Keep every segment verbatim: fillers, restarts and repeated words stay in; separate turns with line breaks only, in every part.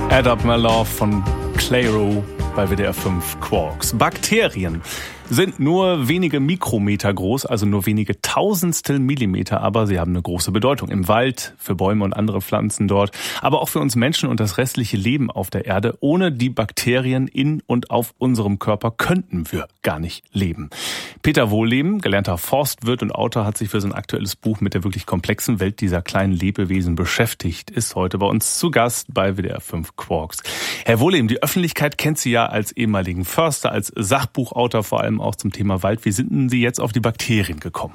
Add Up My Love von Clairo bei W D R fünf Quarks. Bakterien sind nur wenige Mikrometer groß, also nur wenige Tausendstel Millimeter, aber sie haben eine große Bedeutung im Wald, für Bäume und andere Pflanzen dort, aber auch für uns Menschen und das restliche Leben auf der Erde. Ohne die Bakterien in und auf unserem Körper könnten wir gar nicht leben. Peter Wohlleben, gelernter Forstwirt und Autor, hat sich für sein aktuelles Buch mit der wirklich komplexen Welt dieser kleinen Lebewesen beschäftigt, ist heute bei uns zu Gast bei W D R fünf Quarks. Herr Wohlleben, die Öffentlichkeit kennt Sie ja als ehemaligen Förster, als Sachbuchautor vor allem auch zum Thema Wald. Wie sind denn Sie jetzt auf die Bakterien gekommen?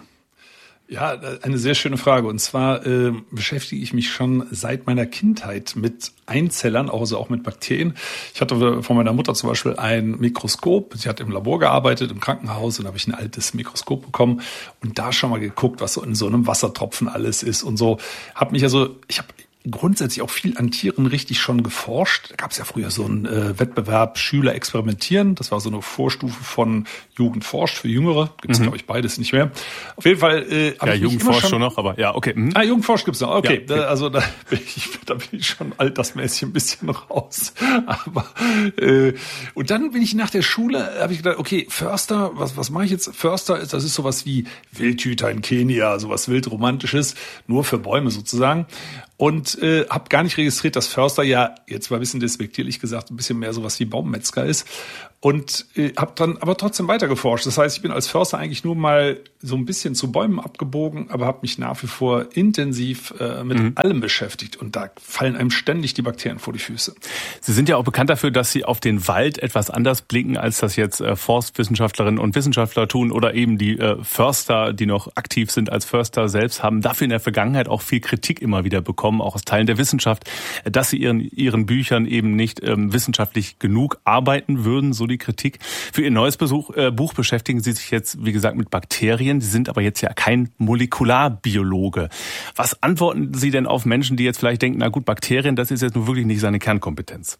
Ja, eine sehr schöne Frage. Und zwar äh, beschäftige ich mich schon seit meiner Kindheit mit Einzellern, also auch mit Bakterien. Ich hatte von meiner Mutter zum Beispiel ein Mikroskop. Sie hat im Labor gearbeitet, im Krankenhaus, und da habe ich ein altes Mikroskop bekommen und da schon mal geguckt, was so in so einem Wassertropfen alles ist und so. Hab mich also, ich habe grundsätzlich auch viel an Tieren richtig schon geforscht. Da gab es ja früher so einen äh, Wettbewerb Schüler experimentieren. Das war so eine Vorstufe von Jugend forscht für Jüngere. Gibt es, mhm. glaube ich, beides nicht mehr. Auf jeden Fall äh, habe
ja,
ich
Jugend forscht schon noch, aber ja, okay. Mhm.
Ah, Jugend forscht gibt's noch. Okay,
ja, okay.
Da, also da bin, ich, da bin ich schon altersmäßig ein bisschen raus. Aber äh, und dann bin ich nach der Schule, habe ich gedacht, okay, Förster, was was mache ich jetzt? Förster, das ist sowas wie Wildhüter in Kenia, sowas wildromantisches, nur für Bäume sozusagen. Und äh, habe gar nicht registriert, dass Förster ja, jetzt mal ein bisschen despektierlich gesagt, ein bisschen mehr sowas wie Baummetzger ist. Und äh, habe dann aber trotzdem weiter geforscht. Das heißt, ich bin als Förster eigentlich nur mal so ein bisschen zu Bäumen abgebogen, aber habe mich nach wie vor intensiv äh, mit mhm. allem beschäftigt. Und da fallen einem ständig die Bakterien vor die Füße.
Sie sind ja auch bekannt dafür, dass Sie auf den Wald etwas anders blicken, als das jetzt äh, Forstwissenschaftlerinnen und Wissenschaftler tun oder eben die äh, Förster, die noch aktiv sind als Förster selbst, haben dafür in der Vergangenheit auch viel Kritik immer wieder bekommen, auch aus Teilen der Wissenschaft, dass sie ihren ihren Büchern eben nicht ähm, wissenschaftlich genug arbeiten würden, so die Kritik. Für Ihr neues Besuch, äh, Buch beschäftigen Sie sich jetzt, wie gesagt, mit Bakterien. Sie sind aber jetzt ja kein Molekularbiologe. Was antworten Sie denn auf Menschen, die jetzt vielleicht denken, na gut, Bakterien, das ist jetzt nun wirklich nicht seine Kernkompetenz?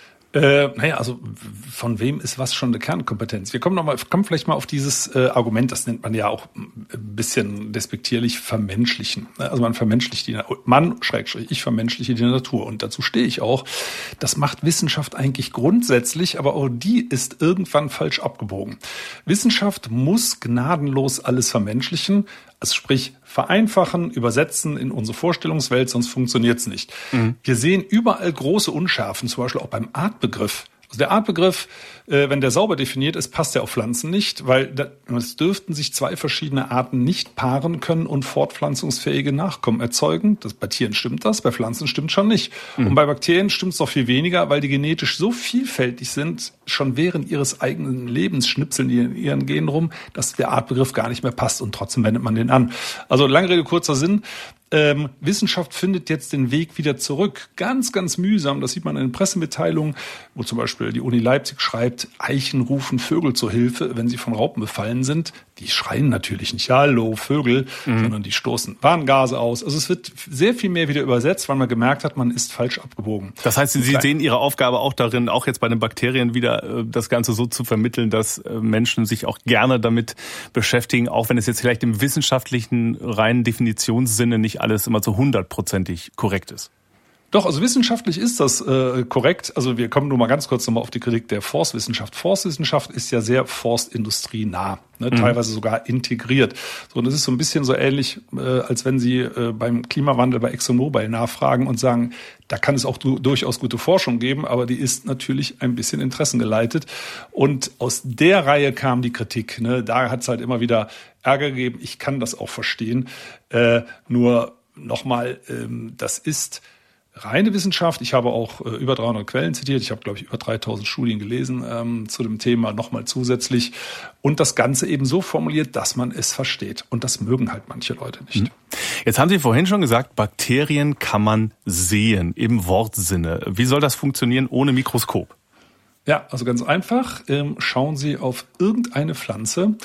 Äh, naja, also von wem ist was schon eine Kernkompetenz? Wir kommen noch mal, kommen vielleicht mal auf dieses äh, Argument, das nennt man ja auch ein bisschen despektierlich vermenschlichen. Also man vermenschlicht die, man, Schrägstrich, ich vermenschliche die Natur. Und dazu stehe ich auch. Das macht Wissenschaft eigentlich grundsätzlich, aber auch die ist irgendwann falsch abgebogen. Wissenschaft muss gnadenlos alles vermenschlichen. Also sprich, vereinfachen, übersetzen in unsere Vorstellungswelt, sonst funktioniert's nicht. Mhm. Wir sehen überall große Unschärfen, zum Beispiel auch beim Artbegriff. Also der Artbegriff, äh, wenn der sauber definiert ist, passt der auf Pflanzen nicht, weil da, es dürften sich zwei verschiedene Arten nicht paaren können und fortpflanzungsfähige Nachkommen erzeugen. Das, bei Tieren stimmt das, bei Pflanzen stimmt schon nicht. Mhm. Und bei Bakterien stimmt es noch viel weniger, weil die genetisch so vielfältig sind, schon während ihres eigenen Lebens schnipseln die in ihren Genen rum, dass der Artbegriff gar nicht mehr passt und trotzdem wendet man den an. Also lange Rede, kurzer Sinn. Ähm, Wissenschaft findet jetzt den Weg wieder zurück. Ganz, ganz mühsam. Das sieht man in den Pressemitteilungen, wo zum Beispiel die Uni Leipzig schreibt, Eichen rufen Vögel zur Hilfe, wenn sie von Raupen befallen sind. Die schreien natürlich nicht, hallo Vögel, mhm. sondern die stoßen Warngase aus. Also es wird sehr viel mehr wieder übersetzt, weil man gemerkt hat, man ist falsch abgebogen.
Das heißt, Sie sehen Ihre Aufgabe auch darin, auch jetzt bei den Bakterien wieder das Ganze so zu vermitteln, dass Menschen sich auch gerne damit beschäftigen, auch wenn es jetzt vielleicht im wissenschaftlichen reinen Definitionssinne nicht alles immer so hundertprozentig korrekt ist.
Doch, also wissenschaftlich ist das äh, korrekt. Also wir kommen nur mal ganz kurz nochmal auf die Kritik der Forstwissenschaft. Forstwissenschaft ist ja sehr forstindustrienah, ne, mhm. teilweise sogar integriert. So, und das ist so ein bisschen so ähnlich, äh, als wenn Sie äh, beim Klimawandel bei ExxonMobil nachfragen und sagen, da kann es auch du- durchaus gute Forschung geben, aber die ist natürlich ein bisschen interessengeleitet. Und aus der Reihe kam die Kritik. Ne? Da hat es halt immer wieder Ärger gegeben. Ich kann das auch verstehen. Äh, nur nochmal, ähm, das ist reine Wissenschaft. Ich habe auch äh, über dreihundert Quellen zitiert. Ich habe, glaube ich, über dreitausend Studien gelesen ähm, zu dem Thema nochmal zusätzlich. Und das Ganze eben so formuliert, dass man es versteht. Und das mögen halt manche Leute nicht.
Jetzt haben Sie vorhin schon gesagt, Bakterien kann man sehen, im Wortsinne. Wie soll das funktionieren ohne Mikroskop?
Ja, also ganz einfach. Ähm, schauen Sie auf irgendeine Pflanze.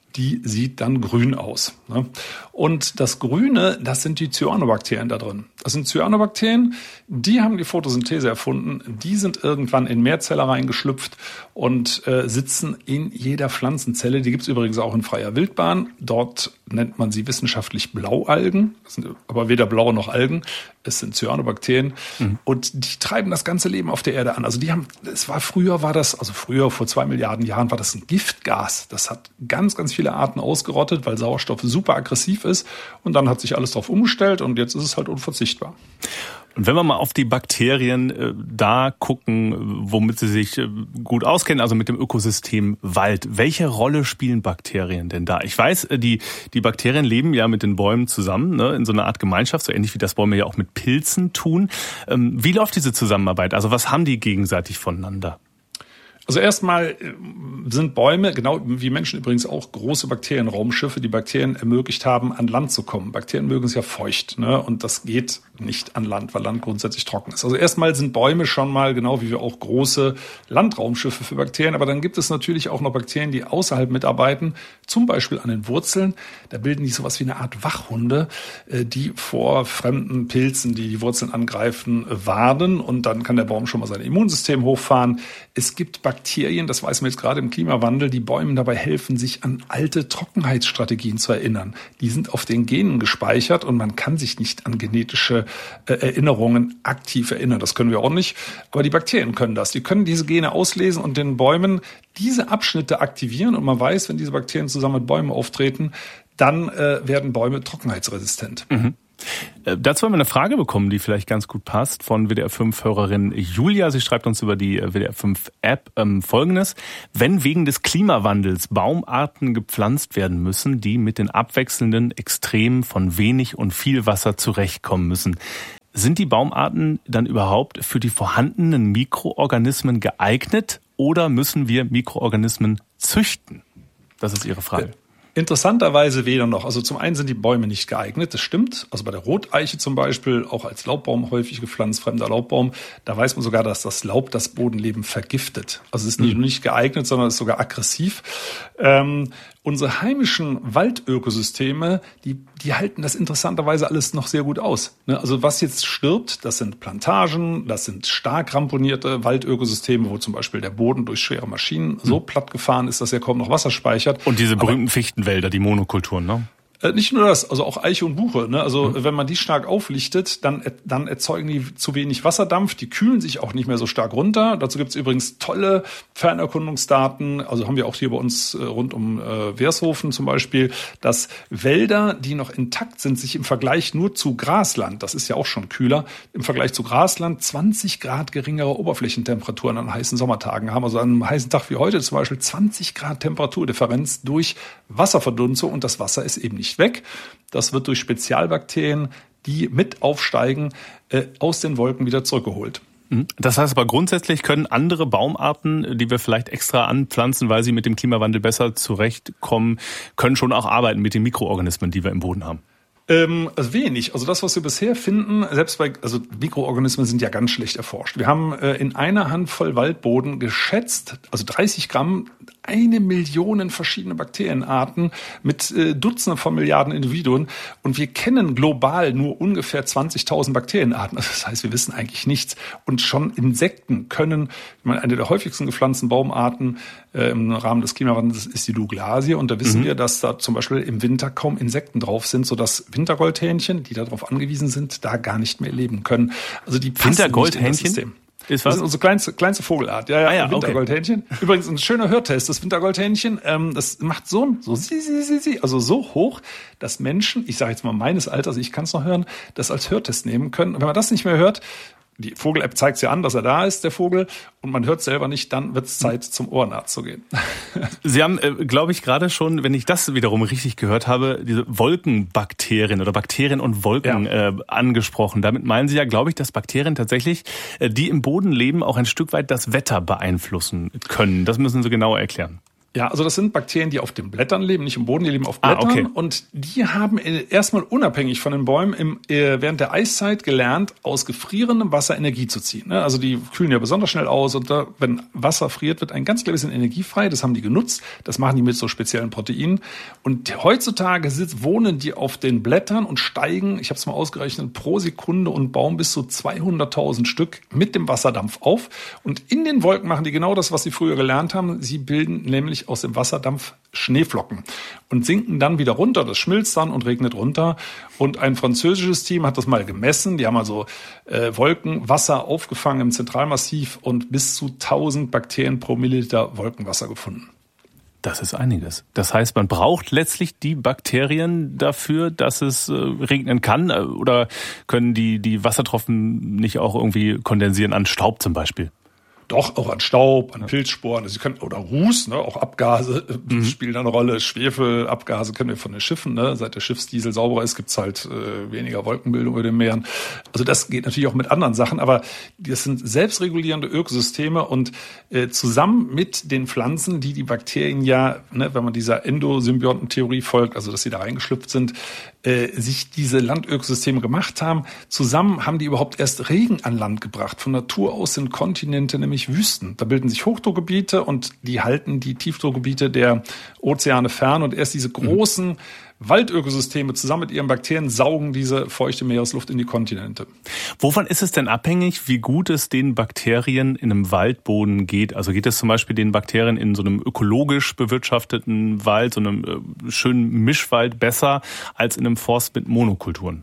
die sieht dann grün aus. Und das Grüne, das sind die Cyanobakterien da drin. Das sind Cyanobakterien, die haben die Photosynthese erfunden. Die sind irgendwann in Mehrzeller reingeschlüpft und äh, sitzen in jeder Pflanzenzelle. Die gibt es übrigens auch in freier Wildbahn. Dort nennt man sie wissenschaftlich Blaualgen. Das sind aber weder blaue noch Algen. Es sind Cyanobakterien. Mhm. Und die treiben das ganze Leben auf der Erde an. Also die haben, es war früher war das, also früher vor zwei Milliarden Jahren war das ein Giftgas. Das hat ganz, ganz viele Arten ausgerottet, weil Sauerstoff super aggressiv ist. Und dann hat sich alles darauf umgestellt und jetzt ist es halt unverzichtbar.
Und wenn wir mal auf die Bakterien äh, da gucken, womit sie sich äh, gut auskennen, also mit dem Ökosystem Wald, welche Rolle spielen Bakterien denn da? Ich weiß, äh, die die Bakterien leben ja mit den Bäumen zusammen, ne, in so einer Art Gemeinschaft, so ähnlich wie das Bäume ja auch mit Pilzen tun. Ähm, wie läuft diese Zusammenarbeit? Also was haben die gegenseitig voneinander?
Also erstmal sind Bäume, genau wie Menschen übrigens auch, große Bakterienraumschiffe, die Bakterien ermöglicht haben, an Land zu kommen. Bakterien mögen es ja feucht, ne? Und das geht nicht an Land, weil Land grundsätzlich trocken ist. Also erstmal sind Bäume schon mal, genau wie wir auch, große Landraumschiffe für Bakterien. Aber dann gibt es natürlich auch noch Bakterien, die außerhalb mitarbeiten, zum Beispiel an den Wurzeln. Da bilden die sowas wie eine Art Wachhunde, die vor fremden Pilzen, die die Wurzeln angreifen, warnen. Und dann kann der Baum schon mal sein Immunsystem hochfahren. Es gibt Bakterien, das weiß man jetzt gerade im Klimawandel, die Bäumen dabei helfen, sich an alte Trockenheitsstrategien zu erinnern. Die sind auf den Genen gespeichert und man kann sich nicht an genetische äh, Erinnerungen aktiv erinnern. Das können wir auch nicht. Aber die Bakterien können das. Die können diese Gene auslesen und den Bäumen diese Abschnitte aktivieren. Und man weiß, wenn diese Bakterien zusammen mit Bäumen auftreten, dann äh, werden Bäume trockenheitsresistent.
Mhm. Dazu haben wir eine Frage bekommen, die vielleicht ganz gut passt, von W D R fünf Hörerin Julia. Sie schreibt uns über die W D R fünf App ähm, Folgendes: Wenn wegen des Klimawandels Baumarten gepflanzt werden müssen, die mit den abwechselnden Extremen von wenig und viel Wasser zurechtkommen müssen, sind die Baumarten dann überhaupt für die vorhandenen Mikroorganismen geeignet oder müssen wir Mikroorganismen züchten? Das ist Ihre Frage.
Interessanterweise weder noch. Also zum einen sind die Bäume nicht geeignet, das stimmt. Also bei der Roteiche zum Beispiel, auch als Laubbaum häufig gepflanzt, fremder Laubbaum, da weiß man sogar, dass das Laub das Bodenleben vergiftet. Also es ist nicht nur nicht geeignet, sondern es ist sogar aggressiv. Ähm, unsere heimischen Waldökosysteme, die, die halten das interessanterweise alles noch sehr gut aus. Ne? Also was jetzt stirbt, das sind Plantagen, das sind stark ramponierte Waldökosysteme, wo zum Beispiel der Boden durch schwere Maschinen so platt gefahren ist, dass er kaum noch Wasser speichert.
Und diese berühmten Aber, Fichtenwälder, die Monokulturen, ne?
Nicht nur das, also auch Eiche und Buche. Ne? Also mhm. wenn man die stark auflichtet, dann, dann erzeugen die zu wenig Wasserdampf. Die kühlen sich auch nicht mehr so stark runter. Dazu gibt es übrigens tolle Fernerkundungsdaten. Also haben wir auch hier bei uns rund um äh, Wershofen zum Beispiel, dass Wälder, die noch intakt sind, sich im Vergleich nur zu Grasland, das ist ja auch schon kühler, im Vergleich zu Grasland zwanzig Grad geringere Oberflächentemperaturen an heißen Sommertagen haben. Also an einem heißen Tag wie heute zum Beispiel zwanzig Grad Temperaturdifferenz durch Wasserverdunstung und das Wasser ist eben nicht weg. Das wird durch Spezialbakterien, die mit aufsteigen, äh, aus den Wolken wieder zurückgeholt.
Das heißt aber grundsätzlich können andere Baumarten, die wir vielleicht extra anpflanzen, weil sie mit dem Klimawandel besser zurechtkommen, können schon auch arbeiten mit den Mikroorganismen, die wir im Boden haben.
Ähm, also wenig. Also das, was wir bisher finden, selbst bei, also Mikroorganismen sind ja ganz schlecht erforscht. Wir haben äh, in einer Handvoll Waldboden geschätzt, also dreißig Gramm, eine Million verschiedene Bakterienarten mit äh, Dutzenden von Milliarden Individuen. Und wir kennen global nur ungefähr zwanzigtausend Bakterienarten. Also das heißt, wir wissen eigentlich nichts. Und schon Insekten können, ich meine, eine der häufigsten gepflanzten Baumarten äh, im Rahmen des Klimawandels ist die Douglasie. Und da wissen mhm. wir, dass da zum Beispiel im Winter kaum Insekten drauf sind, sodass Wintergoldhähnchen, die darauf angewiesen sind, da gar nicht mehr leben können. Also die
Wintergoldhähnchen?
Ist was? Das ist unsere kleinste, kleinste Vogelart. Ja, ja, ah, ja Wintergoldhähnchen. Okay. Übrigens ein schöner Hörtest. Das Wintergoldhähnchen, ähm, das macht so, so, sie, sie, sie, sie, also so hoch, dass Menschen, ich sage jetzt mal meines Alters, ich kann es noch hören, das als Hörtest nehmen können. Und wenn man das nicht mehr hört, die Vogel-App zeigt es ja an, dass er da ist, der Vogel, und man hört selber nicht, dann wird es Zeit, zum Ohrenarzt zu gehen.
Sie haben, äh, glaube ich, gerade schon, wenn ich das wiederum richtig gehört habe, diese Wolkenbakterien oder Bakterien und Wolken ja. äh, angesprochen. Damit meinen Sie ja, glaube ich, dass Bakterien tatsächlich, äh, die im Boden leben, auch ein Stück weit das Wetter beeinflussen können. Das müssen Sie genauer erklären.
Ja, also das sind Bakterien, die auf den Blättern leben, nicht im Boden, die leben auf Blättern.
Ah, okay.
Und die haben erstmal unabhängig von den Bäumen im, äh, während der Eiszeit gelernt, aus gefrierendem Wasser Energie zu ziehen. Ne? Also die kühlen ja besonders schnell aus und da, wenn Wasser friert, wird ein ganz kleines bisschen Energie frei. Das haben die genutzt. Das machen die mit so speziellen Proteinen. Und heutzutage sitz, wohnen die auf den Blättern und steigen, ich habe es mal ausgerechnet, pro Sekunde und Baum bis zu zweihunderttausend Stück mit dem Wasserdampf auf. Und in den Wolken machen die genau das, was sie früher gelernt haben. Sie bilden nämlich aus dem Wasserdampf Schneeflocken und sinken dann wieder runter. Das schmilzt dann und regnet runter. Und ein französisches Team hat das mal gemessen. Die haben also äh, Wolkenwasser aufgefangen im Zentralmassiv und bis zu tausend Bakterien pro Milliliter Wolkenwasser gefunden.
Das ist einiges. Das heißt, man braucht letztlich die Bakterien dafür, dass es äh, regnen kann? Oder können die, die Wassertropfen nicht auch irgendwie kondensieren an Staub zum Beispiel?
Doch, auch an Staub, an Pilzsporen, also sie können, oder Ruß, ne, auch Abgase äh, mhm. spielen eine Rolle. Schwefelabgase kennen wir von den Schiffen, ne, seit der Schiffsdiesel sauberer ist, gibt's halt äh, weniger Wolkenbildung über den Meeren. Also das geht natürlich auch mit anderen Sachen, aber das sind selbstregulierende Ökosysteme und äh, zusammen mit den Pflanzen, die die Bakterien ja, ne, wenn man dieser Endosymbiontentheorie folgt, also dass sie da reingeschlüpft sind, äh, sich diese Landökosysteme gemacht haben, zusammen haben die überhaupt erst Regen an Land gebracht. Von Natur aus sind Kontinente nämlich Wüsten. Da bilden sich Hochdruckgebiete und die halten die Tiefdruckgebiete der Ozeane fern und erst diese großen mhm. Waldökosysteme zusammen mit ihren Bakterien saugen diese feuchte Meeresluft in die Kontinente.
Wovon ist es denn abhängig, wie gut es den Bakterien in einem Waldboden geht? Also geht es zum Beispiel den Bakterien in so einem ökologisch bewirtschafteten Wald, so einem äh, schönen Mischwald besser als in einem Forst mit Monokulturen?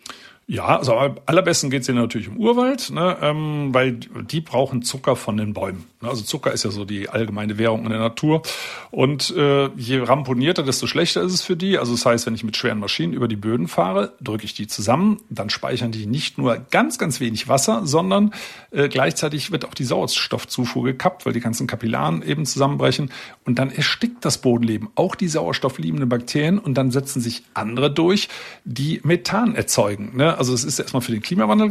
Ja, also am allerbesten geht's denen natürlich im Urwald, ne, ähm, weil die brauchen Zucker von den Bäumen. Also Zucker ist ja so die allgemeine Währung in der Natur. Und äh, je ramponierter, desto schlechter ist es für die. Also das heißt, wenn ich mit schweren Maschinen über die Böden fahre, drücke ich die zusammen, dann speichern die nicht nur ganz, ganz wenig Wasser, sondern äh, gleichzeitig wird auch die Sauerstoffzufuhr gekappt, weil die ganzen Kapillaren eben zusammenbrechen. Und dann erstickt das Bodenleben, auch die sauerstoffliebenden Bakterien. Und dann setzen sich andere durch, die Methan erzeugen, ne? Also es ist erstmal für den Klimawandel